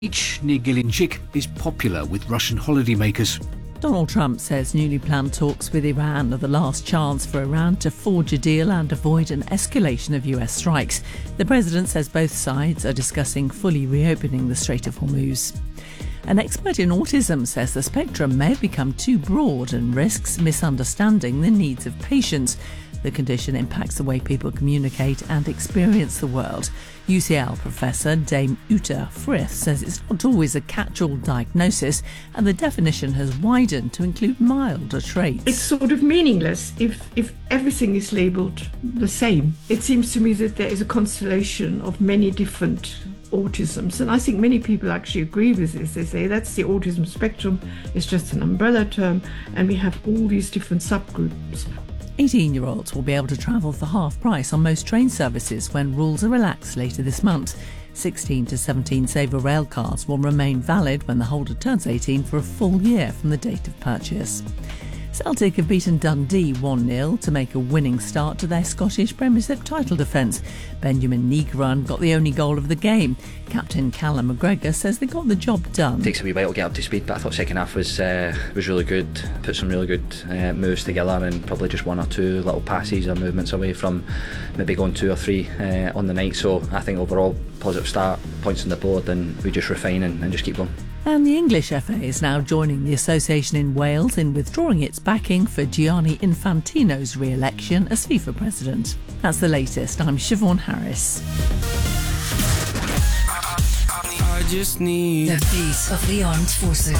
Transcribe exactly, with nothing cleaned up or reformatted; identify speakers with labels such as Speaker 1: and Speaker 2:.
Speaker 1: Beach near Gelinjik is popular with Russian holidaymakers.
Speaker 2: Donald Trump says newly planned talks with Iran are the last chance for Iran to forge a deal and avoid an escalation of U S strikes. The president says both sides are discussing fully reopening the Strait of Hormuz. An expert in autism says the spectrum may have become too broad and risks misunderstanding the needs of patients. The condition impacts the way people communicate and experience the world. U C L professor Dame Uta Frith says it's not always a catch-all diagnosis and the definition has widened to include milder traits.
Speaker 3: It's sort of meaningless if, if everything is labelled the same. It seems to me that there is a constellation of many different autisms, and I think many people actually agree with this. They say that's the autism spectrum, it's just an umbrella term, and we have all these different subgroups.
Speaker 2: eighteen-year-olds will be able to travel for half price on most train services when rules are relaxed later this month. sixteen to seventeen Saver Rail cards will remain valid when the holder turns eighteen for a full year from the date of purchase. Celtic have beaten Dundee one nil to make a winning start to their Scottish Premiership title defence. Benjamin Negron got the only goal of the game. Captain Callum McGregor says they got the job done.
Speaker 4: It takes a wee while to get up to speed, but I thought second half was uh, was really good. Put some really good uh, moves together and probably just one or two little passes or movements away from maybe going two or three uh, on the night. So I think overall positive start, points on the board, and we just refine and, and just keep going.
Speaker 2: And the English F A is now joining the association in Wales in withdrawing its backing for Gianni Infantino's re-election as FIFA president. That's the latest. I'm Siobhan Harris.
Speaker 5: I just need
Speaker 6: the peace of the armed forces.